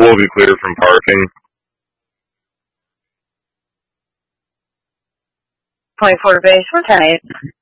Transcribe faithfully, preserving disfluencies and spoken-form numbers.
will be clear from parking. twenty-four base, one ten eight.